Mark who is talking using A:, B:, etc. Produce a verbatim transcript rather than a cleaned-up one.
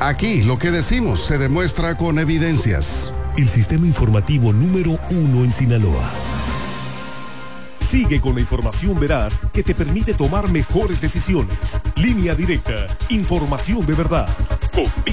A: Aquí lo que decimos se demuestra con evidencias.
B: El sistema informativo número uno en Sinaloa. Sigue con la información veraz que te permite tomar mejores decisiones. Línea Directa. Información de verdad. Con